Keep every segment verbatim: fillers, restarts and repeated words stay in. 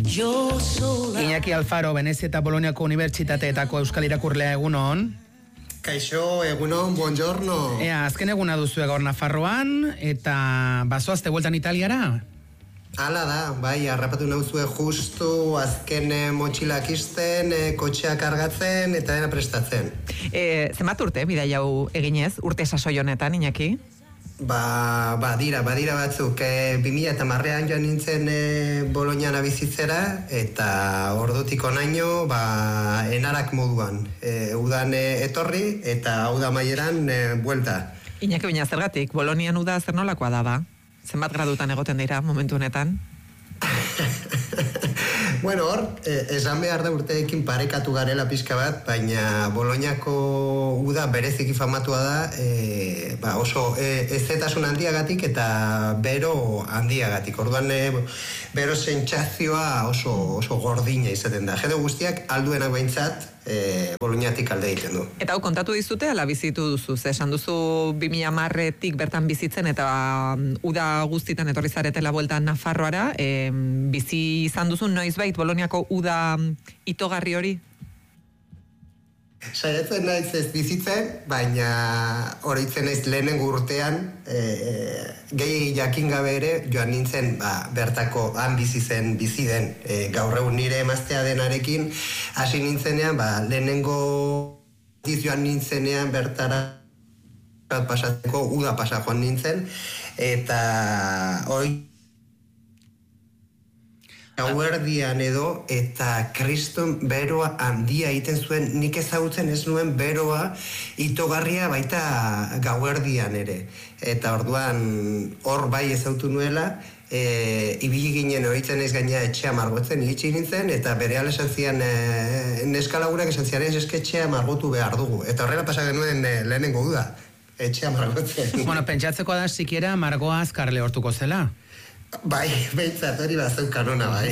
Iñaki Alfaro, Venezia eta Boloniako Unibertsitateetako euskal irakurlea, egunon. Kaixo, egunon, buongiorno. Ea, azken eguna duzu gaur Nafarroan, eta bazoazte bueltan Italiara? Hala da, bai, harrapatu nauzue justu azken eh, motxilak izten, eh, kotxeak argatzen eta dena prestatzen. E, zenbat urte, bidai hau eginez, urte sasoi honetan, Iñaki? Ba, ba, dira, badira batzuk, e, bi mila eta marrean joan nintzen e, Boloniana bizitzera, eta ordutik onaino, ba, enarak moduan. E, udan e, etorri, eta uda maieran e, buelta. Iñaki, baina zergatik, Bolonian uda zer nolakoa da ba? Zenbat gradutan egoten dira momentu honetan? Bueno, hor, eh, esan behar da urteekin parekatu garela pixka bat, baina Boloniako uda bereziki famatua da eh, ba oso eh, ezetasun handiagatik eta bero handiagatik. Orduan eh, bero sentsazioa oso, oso gordina izaten da. Jende guztiak alduenak behintzat eh, Boloniatik alde egiten du. Eta hau kontatu dizute, ala bizitu duzu? Ze esan duzu bi mila hamarretik bertan bizitzen eta um, uda guztitan etorri zaretela bueltan Nafarroara, eh, bizi izan duzu noizbait Boloniako uda itogarri hori? Saiatzen naiz ez bizitzen, baina oroitzen naiz lehenengo urtean, e, gehi jakin gabe ere, joan nintzen ba, bertako han bizi zen, bizi den, e, gaur egun nire emaztea denarekin, hasi nintzenean, ba, lehenengo joan nintzenean bertara pasatzeko uda pasa joan nintzen, eta hori gauerdian edo, eta kriston beroa handia egiten zuen, nik ezagutzen ez nuen beroa itogarria baita gauerdian ere. Eta orduan hor bai ezautu nuela, e, ibili ginen horitzen ez gaina etxea margotzen, iritsi nintzen, eta berehala esan zian, e, neskalagurak esan zian ez etxea margotu behar dugu. Eta horrela pasa genuen e, lehenengo uda, etxea margotzen. Bueno, pentsatzeko da sikiera margoa azkar lehortuko zela. Bai, behintzat hori bazeu kanona, bai.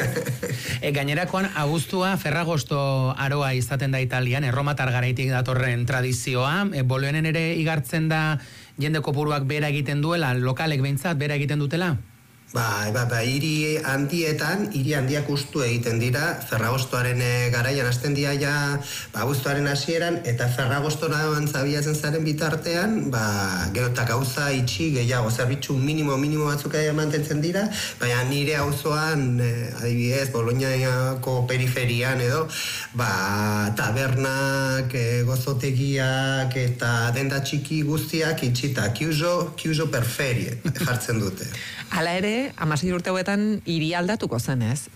E, gainerakoan, abuztua Ferragosto aroa izaten da Italian, erromatar garaitik datorren tradizioa, e, Bolionen ere igartzen da jende kopuruak bera egiten duela, lokalek behintzat bera egiten dutela? Ba, ba, ba, hiri handietan, hiri handiak ustu egiten dira, Ferragostoaren e, garaian hasten dira ja, ba, abuztuaren hasieran, eta Ferragostoan zabiatzen zaren bitartean, ba, gero eta gauza itxi gehiago, zerbitzu minimo, minimo batzuk mantentzen dira, baina nire auzoan, e, adibidez, Boloniako periferian edo, ba, tabernak, e, gozotegiak, eta denda txiki guztiak itxita, kiuso, kiuso per ferie, jartzen dute. Hala ere, hamasei urte hauetan hiri aldatuko zen, ez?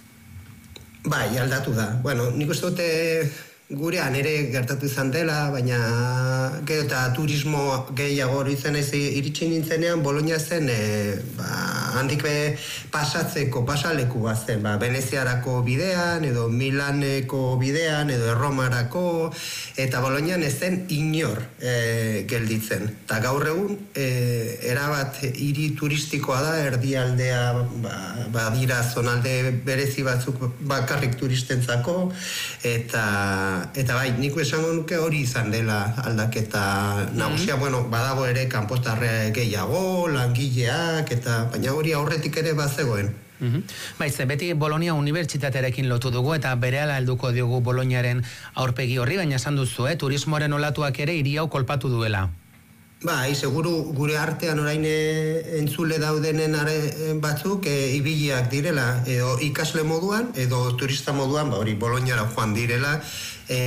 Bai, aldatu da. Bueno, nik uste dute gurean ere gertatu izan dela, baina gero eta turismo gehiago hori zen ez iritsi nintzenean, Bologna zen e, ba, handik be pasatzeko, pasaleku bat zen, ba, Veneziarako bidean, edo Milaneko bidean, edo Erromarako, eta Bolognan ez zen inor e, gelditzen. Eta gaur egun, e, erabat hiri turistikoa da, erdialdea ba, ba, dira zonalde berezi batzuk bakarrik turistentzako, eta eta bai, nik esango nuke hori izan dela aldaketa nagusia, mm-hmm. Bueno, badago ere kanpostarre gehiago, langileak, eta baina hori aurretik ere bazegoen. Mm-hmm. Baiz, beti Bolonia unibertsitatearekin lotu dugu eta berehala helduko diogu Boloniaren aurpegi horri, baina esan duzu, eh? Turismoaren olatuak ere hiri hau kolpatu duela. Bai, seguru gure artean orain entzule daudenen are batzuk e, ibiliak direla, edo ikasle moduan, edo turista moduan, ba hori Boloniara joan direla, e,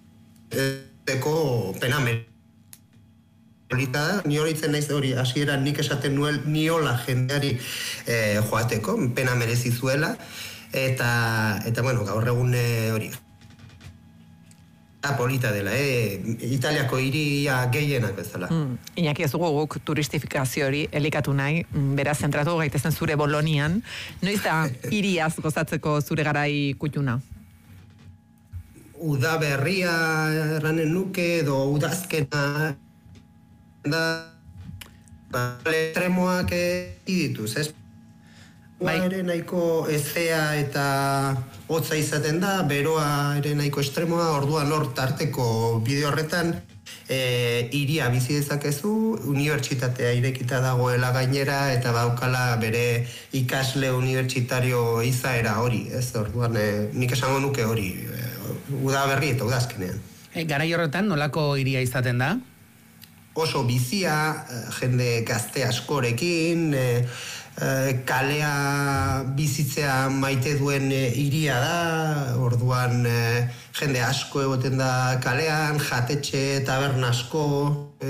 eko penamer. Ni horitzen naiz hori, hasieran nik esaten nuen niola jendeari e, joateko, pena merezi zuela, eta, eta bueno, gaur egun hori. Polita dela, eh? Italiako hiria gehienak bezala. Mm. Iñaki, ez dugu guk turistifikazio hori elikatu nahi, beraz zentratu gaitezen zure Bolonian. Noiz da hiriaz gozatzeko zure garai kutxuna? Uda berria erranen nuke, edo udazkena da ba, estremoak dituz, ez? Bai. Ere nahiko ezea eta hotza izaten da, beroa ere nahiko estremoa, orduan hor tarteko bideo horretan E, iria bizi dezakezu, unibertsitatea irekita dagoela gainera, eta baukala bere ikasle unibertsitario izaera hori, ez? Orduan, e, nik esango nuke hori, e, uda berri eta udazkenean. E, garai horretan, nolako hiria izaten da? Oso bizia, jende gazte askorekin, e, e, kalea bizitzea maite duen hiria da, orduan e, jende asko egoten da kalean, jatetxe, taberna asko, e,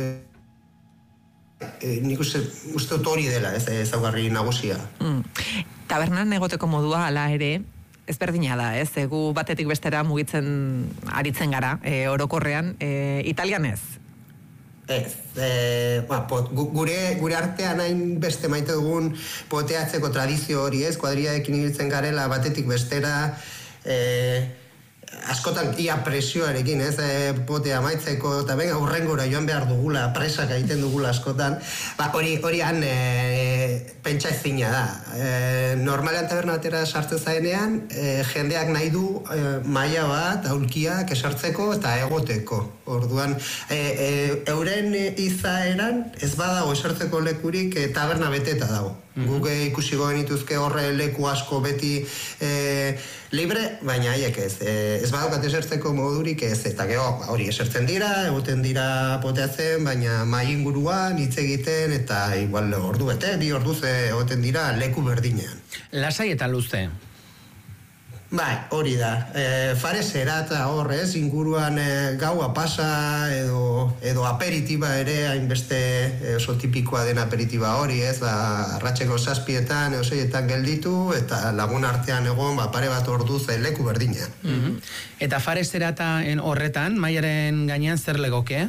e, nik uste, uste hori dela, ez ezaugarri nagusia. Mm. Tabernan egoteko modua ala ere, ezberdina da, ez? Egu batetik bestera mugitzen aritzen gara, e, orokorrean, e, italian ez? Ez, e, ba, pot, gure, gure artean hain beste maite dugun poteatzeko tradizio hori, ez? Kuadriaekin ibiltzen garela batetik bestera, e, askotan ia presioarekin, ez, e, potea maitzeko, eta benga, urrengora joan behar dugula, presak egiten dugula askotan, ba, hori, hori han e, pentsa ezina da. E, normalean taberna batera sartzen zaenean, e, jendeak nahi du e, maila bat, aulkiak esartzeko eta egoteko. Orduan, e, e, euren izaeran ez badago esartzeko lekurik e, taberna beteta dago. Mm-hmm. Guk ikusi genituzke horre leku asko beti e, libre, baina haiek ez. E, ez badaukat esertzeko modurik ez, eta gero hori esertzen dira, egoten dira poteatzen, baina mai inguruan hitz egiten, eta igual ordu bete, bi orduz egoten dira leku berdinean. Lasai eta luze. Bai, hori da. E, faresera eta horrez, inguruan e, gaua pasa edo, edo aperitiba ere, hainbeste e, oso tipikoa den aperitiba hori, ez, ba, arratseko zazpietan, eoseietan gelditu, eta lagun artean egon, ba, pare bat orduz e, leku berdinean. Mm-hmm. Eta faresera eta horretan, mailaren gainean zer legoke?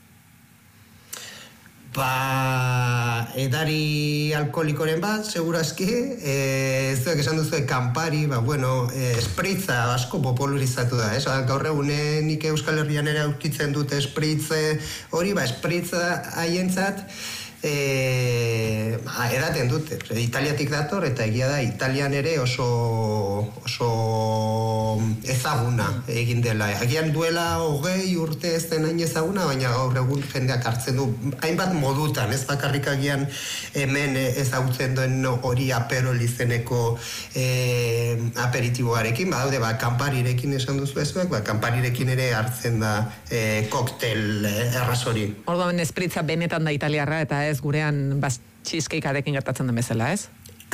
Ba, edari alkoholikoren bat, segurazki, e, ez duek esan duzu Campari, ba, bueno, e, espritza asko popularizatu da, ez? Gaur egune nik Euskal Herrian ere aurkitzen dute espritze hori, ba, espritza haientzat, e, ba, edaten dute. Italiatik dator, eta egia da, Italian ere oso, oso ezaguna egin dela. Agian duela hogei urte ez den hain ezaguna, baina gaur egun jendeak hartzen du hainbat modutan, ez bakarrik agian hemen ezagutzen duen hori aperol izeneko e, aperitiboarekin, badaude, ba, Camparirekin esan duzu ezuek, ba, Camparirekin ere hartzen da e, koktel errazori. Orduan espritza benetan da italiarra, eta ez gurean bas cheesecake-arekin gertatzen den bezala, ez?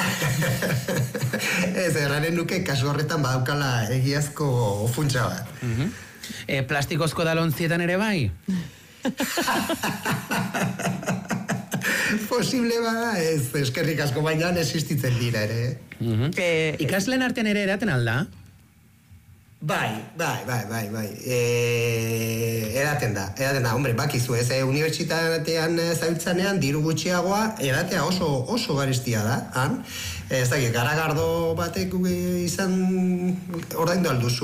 Ez, erraren nuke kasu horretan badaukala egiazko funtsa bat. Mm-hmm. E, plastikozko dalontzietan ere bai? Posible bada, ez, eskerrik asko, baina existitzen dira ere. Mm-hmm. e, Ikasleen artean ere eraten alda? Bai, bai, bai, bai, bai. E, edaten da, edaten da, hombre, bakizu, ez, e, unibertsitatean zabiltzanean, diru gutxiagoa, edatea oso, oso garestia da, han? Ez da, garagardo batek izan, ordaindu alduzu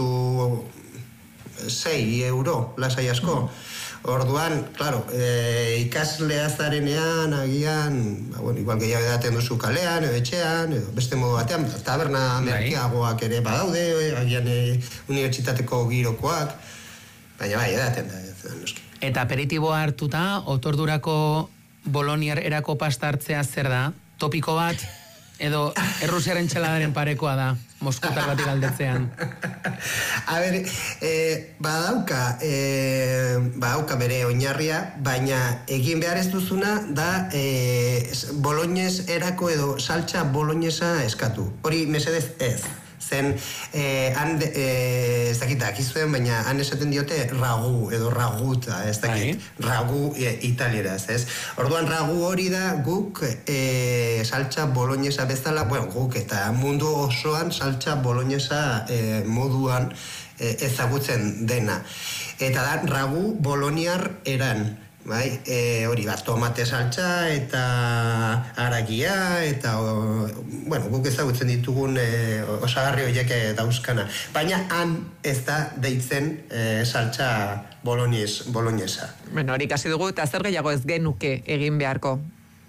sei euro, lasai asko. Orduan, claro, e, ikaslea zarenean, agian, ba, bueno, igual gehiago edaten duzu kalean, edo etxean, edo beste modu batean, taberna merkeagoak ere badaude, agian e, unibertsitateko girokoak, baina bai, edaten da, edaten da. Eta aperitiboa hartuta, otordurako boloniar erako pasta hartzea zer da? Topiko bat? Edo errusiaren txeladaren parekoa da, Moskutar batik aldetzean. A ber, e, badauka, e, badauka bere oinarria, baina egin behar ez duzuna da e, boloñez erako edo saltxa boloñesa eskatu. Hori mesedez ez. Zen, eh, han, eh, ez dakit, akizuen, baina han esaten diote ragu, edo raguta, ez dakit, ragu e, italieraz, ez? Orduan ragu hori da guk e, saltxa boloñesa bezala, bueno, guk eta mundu osoan saltxa boloñesa e, moduan e, ezagutzen dena. Eta da ragu boloniar eran. Bai, e, hori bat, tomate saltxa eta haragia eta o, bueno, guk ezagutzen ditugun e, osagarri horiek dauzkana. Baina han ez da deitzen e, saltxa boloñez, boloñesa. Bueno, hori kasi dugu eta zer gehiago ez genuke egin beharko.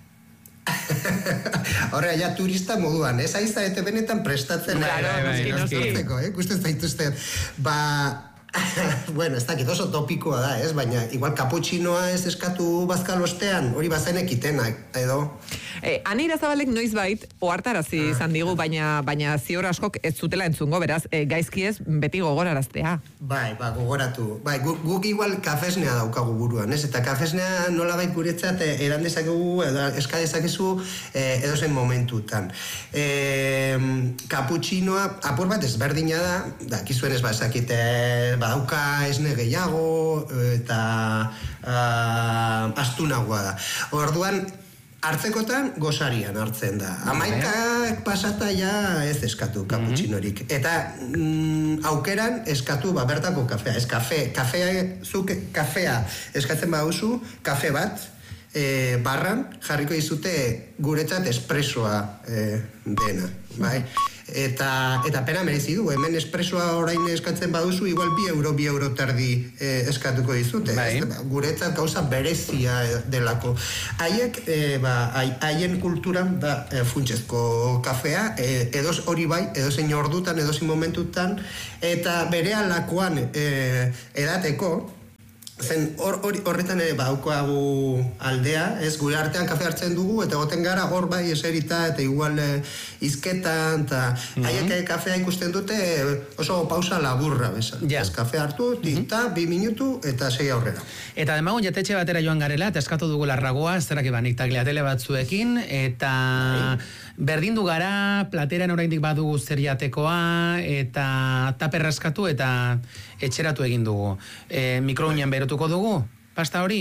Horre, ja turista moduan, ez aizarete benetan prestatzen. Claro, bai, bai, noski, noski. Eh? Gusten zaituzten. Ba, bueno, ez dakit oso topikoa da, ez? Baina, igual kaputxinoa ez eskatu bazkalostean, hori bazenek itenak, edo? Eh, Ane Irazabalek noiz bait, ohartarazi ah, izan digu, baina, baina zior askok ez zutela entzungo, beraz, eh, gaizki ez beti gogoraraztea. Bai, ba, gogoratu. Bai, guk, guk igual kafesnea daukagu buruan, ez? Eta kafesnea nola bai guretzat eh, eran dezakegu, edo eska dezakezu eh, edozen momentutan. Eh, kaputxinoa, apur bat ezberdina da, da, kizuen ez bazakite, badauka esne gehiago, eta uh, astunagoa da. Orduan, hartzekotan gozarian hartzen da. Hamaikak pasata ja ez eskatu kaputxinorik. Eta mm, aukeran eskatu ba, bertako kafea. Ez kafe, kafea, zuk kafea eskatzen baduzu, kafe bat, e, barran jarriko dizute guretzat espresoa e, dena. Bai? Eta, eta pena merezi du, hemen espresoa orain eskatzen baduzu, igual bi euro, bi euro terdi eh, eskatuko dizute. Bai. Guretzat gauza berezia delako. Haiek, eh, ba, haien kulturan da eh, funtsezko kafea, eh, edoz hori bai, edozein ordutan, edozein momentutan, eta bere alakoan eh, edateko, zen hor, hor, horretan ere baukoagu aldea, ez gure artean kafe hartzen dugu, eta goten gara hor bai eserita, eta igual eh, izketan, eta mm-hmm. haiek kafea ikusten dute oso pausa laburra, bezan. Ja. Ez kafe hartu, tinta, mm-hmm. bi minutu, eta sei aurrera. Eta demagun jatetxe batera joan garela, eta eskatu dugu larragoa, zerak ebanik tagliatele batzuekin, eta berdindu gara, plateran oraindik badugu zer jatekoa, eta taperra eskatu, eta etxeratu egin dugu. E, mikrounean berotuko dugu, pasta hori?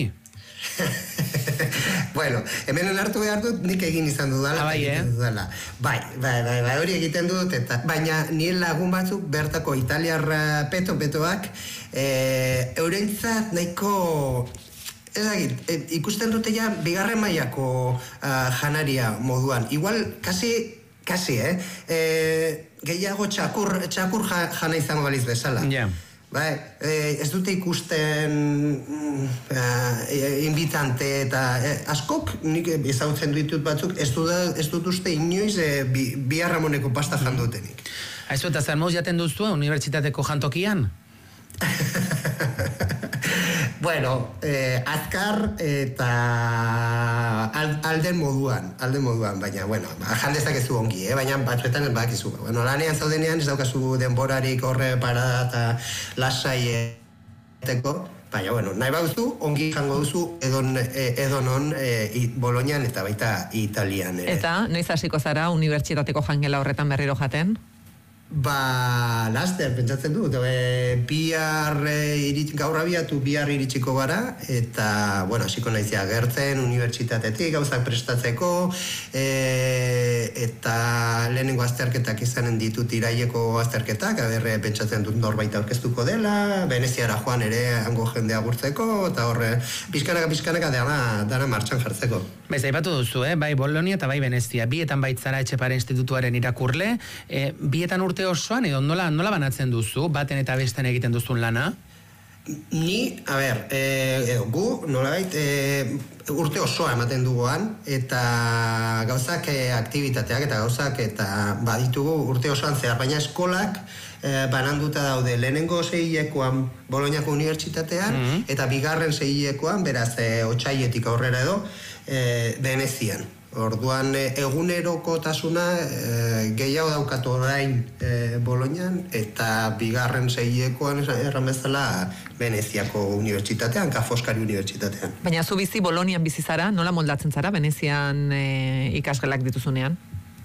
Bueno, hemen hartu behar dut nik egin izan dudala. Ah, bai, eh? Dudala. Bai, bai, bai, bai, hori egiten dut, eta, baina nien lagun batzuk bertako italiarra peto-petoak, e, eurentzat nahiko... Ez dakit, e, ikusten dute ja bigarren mailako uh, janaria moduan. Igual, kasi, kasi, eh? E, gehiago txakur, txakur ja, jana izango baliz bezala. Ja. Yeah. Bai, eh, ez dute ikusten mm, eh, invitante eta eh, askok, nik ezagutzen ditut batzuk, ez dut, ez dut uste inoiz eh, bi, biharramoneko pasta jandutenik. Aizu, eta zer moz jaten duzu, unibertsitateko jantokian? Bueno, eh, azkar eta alden moduan, alden moduan, baina, bueno, jandezak ez du ongi, eh? Baina batzuetan ez bakizu. Bueno, lanean zaudenean ez daukazu denborarik horre parada eta lasai eteko, baina, bueno, nahi baduzu, ongi jango duzu edon, edonon e, Bolonian eta baita Italian ere. Eta, noiz hasiko zara unibertsitateko jangela horretan berriro jaten? Ba, laster, pentsatzen dut, e, bihar e, irit, gaur abiatu bihar iritsiko gara, eta, bueno, hasiko naizia gertzen, unibertsitatetik, gauzak prestatzeko, e, eta lehenengo azterketak izanen ditut iraieko azterketak, aberre pentsatzen dut norbait aurkeztuko dela, Veneziara joan ere hango jendea gurtzeko, eta horre, pizkanaka, pizkanaka dana, dana martxan jartzeko. Bez, aipatu duzu, eh? Bai Bolonia eta bai Venezia, bietan baitzara Etxepare Institutuaren irakurle, e, bietan urte osoan, edo nola, nola banatzen duzu, baten eta besten egiten duzun lana? Ni, a ber, e, gu, nolabait, e, urte osoa ematen duguan, eta gauzak e, aktivitateak eta gauzak eta baditugu urte osoan zehar, baina eskolak e, bananduta daude lehenengo seilekoan Boloniako Unibertsitatean, mm-hmm. eta bigarren seilekoan, beraz, e, otsaietik aurrera edo, e, Venezian. Orduan egunerokotasuna e, gehiago daukatu orain e, Bolonian, eta bigarren seilekoan erran bezala Veneziako Unibertsitatean, Ca' Foscari Unibertsitatean. Baina zu bizi Bolonian bizi zara, nola moldatzen zara Venezian e, ikasgelak dituzunean?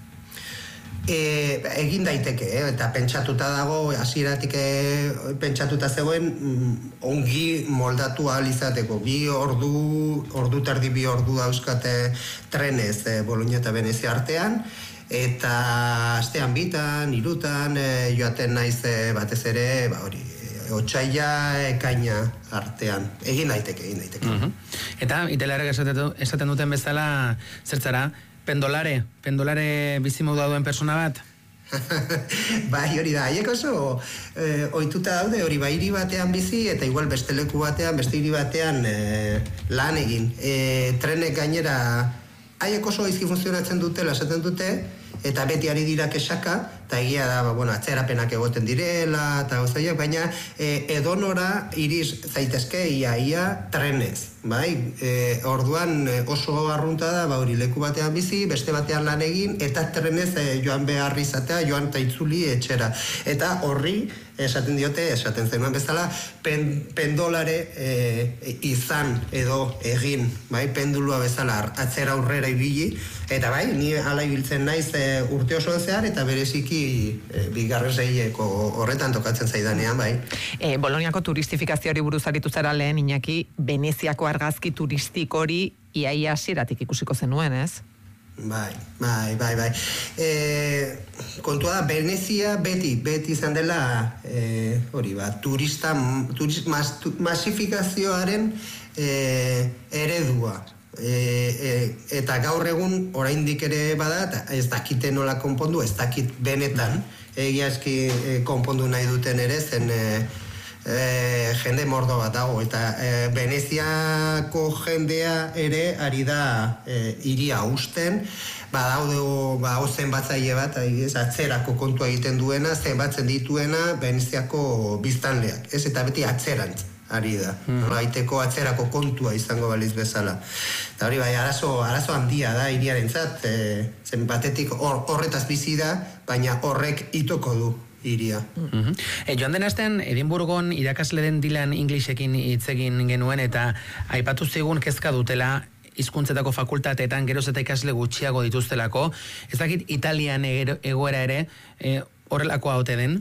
E, egin daiteke, eh? Eta pentsatuta dago, hasieratik e, pentsatuta zegoen mm, ongi moldatu ahal izateko. Bi ordu, ordu terdi bi ordu dauzkate trenez e, Bologna eta Venezia artean, eta astean bitan, hirutan e, joaten naiz e, batez ere, ba hori, otsaila ekaina artean. Egin daiteke, egin daiteke. Uh-huh. Eta italiarrek esaten duten bezala, zertzara, pendolare, pendolare bizimodua duen persona bat? Bai, hori da, haiek oso eh, ohituta daude, hori bai hiri batean bizi, eta igual beste leku batean, beste hiri batean eh, lan egin. E, trenek gainera, haiek oso izki funtzionatzen dutela, esaten dute, eta beti ari dira kesaka, eta egia da, bueno, atzerapenak egoten direla, eta gozaiak, baina e, edonora iriz zaitezke ia, ia trenez. Bai, e, orduan oso arrunta da, ba hori leku batean bizi, beste batean lan egin, eta trenez e, joan behar izatea, joan eta itzuli etxera. Eta horri, esaten diote, esaten zenuen bezala, pen, pendolare e, izan edo egin, bai, pendulua bezala atzera aurrera ibili, eta bai, ni hala ibiltzen naiz e, urte oso zehar, eta bereziki e, bigarren seieko horretan tokatzen zaidanean, bai. E, Boloniako turistifikazioari buruz aritu zara lehen, Iñaki, Veneziako argazki turistik hori iaia hasieratik ikusiko zenuen, ez? Bai, bai, bai, bai. E, kontua da, Venezia beti, beti izan dela, e, hori ba, turista, turist, mas, tu, masifikazioaren e, eredua. E, e, eta gaur egun oraindik ere bada, eta ez dakite nola konpondu, ez dakit benetan, egia eski e, konpondu nahi duten ere, zen... E, E, jende mordo bat dago, eta e, Veneziako jendea ere ari da e, iria usten, ba daude ba ozen batzaile bat, ez, atzerako kontua egiten duena, zenbatzen dituena Veneziako biztanleak, ez, eta beti atzerantz ari da, mm. Baiteko atzerako kontua izango baliz bezala. Eta hori bai, arazo, arazo handia da iriarentzat, e, zen batetik hor, horretaz bizi da, baina horrek itoko du iria. Mm-hmm. E, joan den astean, Edinburgon irakasle den Dylan Englishekin hitz egin genuen, eta aipatu zigun kezka dutela hizkuntzetako fakultateetan geroz eta ikasle gutxiago dituztelako. Ez dakit Italian egoera ere e, horrelakoa ote den?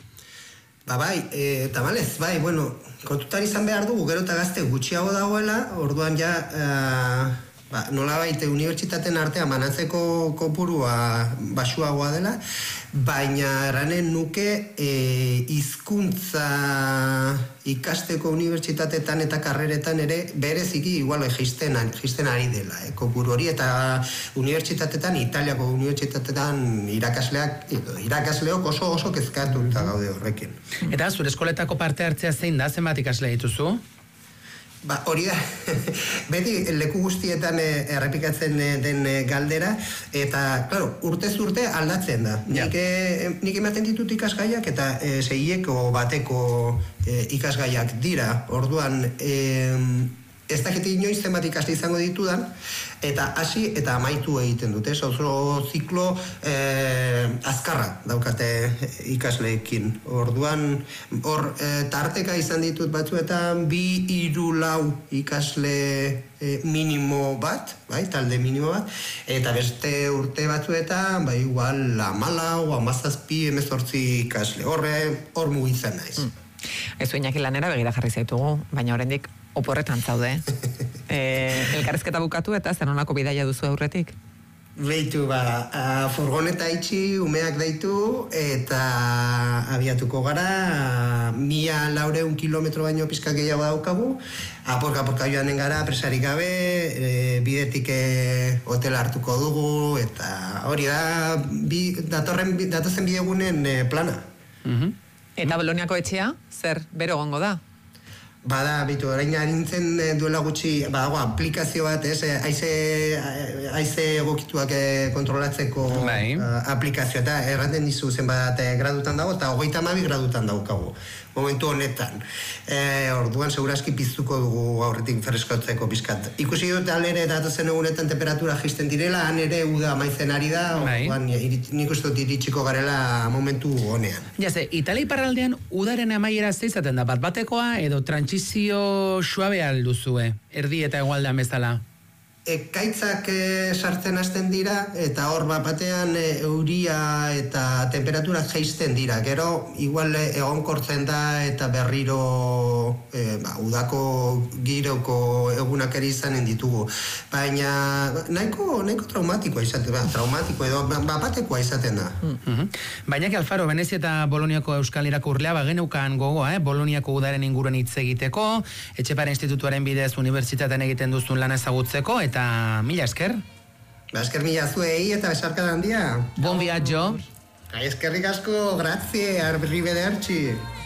Ba bai, e, tamalez, bai, bueno, kontutan izan behar dugu, gero eta gazte gutxiago dagoela, orduan ja... Uh, Ba, nola baite unibertsitateen artean banatzeko kopurua basuagoa dela, baina erranen nuke e, hizkuntza ikasteko unibertsitateetan eta karreretan ere bereziki igual jisten, jisten ari dela, eh, kopuru hori, eta unibertsitatetan, Italiako unibertsitatetan irakasleak, irakasleok oso oso kezkatuta gaude horrekin. Eta zure eskoletako parte hartzea zein da, zenbat ikasle dituzu? Ba, hori da, beti leku guztietan e, errepikatzen e, den e, galdera, eta, claro, urtez urte aldatzen da. Ja. Nik, e, nik ematen ditut ikasgaiak, eta e, seieko bateko e, ikasgaiak dira, orduan, e, ez dakit inoiz zenbat ikasle izango ditudan, eta hasi eta amaitu egiten dute, oso ziklo eh, azkarra daukate ikasleekin. Orduan, hor eh, tarteka izan ditut batzuetan bi, hiru, lau ikasle eh, minimo bat, bai, talde minimo bat, eta beste urte batzuetan, bai, igual hamalau, hamazazpi, hemezortzi ikasle. Horre, hor mugitzen naiz. Mm. Ez Iñaki lanera begira jarri zaitugu, baina oraindik oporretan zaude. e, elkarrizketa bukatu eta zenolako bidaia duzu aurretik? Beitu, ba, a, furgoneta itxi, umeak deitu, eta abiatuko gara, a, mila laureun kilometro baino pizka gehiago daukagu, apurka-apurka joanen gara, presarik gabe, e, bidetik e, hotel hartuko dugu, eta hori da, bi, datorren, datozen bidegunen e, plana. Mm-hmm. Eta Boloniako etxea, zer, bero gongo da? Bada, bitu, orain arintzen duela gutxi, badago, aplikazio bat, ez, haize, haize egokituak kontrolatzeko bai. uh, aplikazioa, eta erraten dizu zen bat gradutan dago, eta hogeita hamabi gradutan daukagu, momentu honetan. E, orduan, segurazki piztuko dugu aurretik freskotzeko bizkat. Ikusi dut alere datozen egunetan temperatura jisten direla, han ere uda maizen ari da, bai. Orduan, nik uste dut iritsiko garela momentu honean. Jaze, Italia iparraldean udaren amaiera zeizaten da, bat batekoa edo trantsizio suabe alduzue, erdi eta egualdean bezala? Ekaitzak e, sartzen hasten dira, eta hor bat batean e, euria eta temperatura jaisten dira. Gero, igual egonkortzen da eta berriro e, ba, udako giroko egunak ere izanen ditugu. Baina nahiko, nahiko traumatikoa izaten da, traumatiko edo bat batekoa izaten da. Mm-hmm. Baina que Alfaro, Venezia eta Boloniako euskal irakurlea bageneukan gogoa, eh? Boloniako udaren inguruan hitz egiteko, Etxepare Institutuaren bidez unibertsitatean egiten duzun lan ezagutzeko, eta mila esker. Ba, esker mila zuei eta besarkada handia. Bon viaggio. Eskerrik asko, grazie, arrivederci.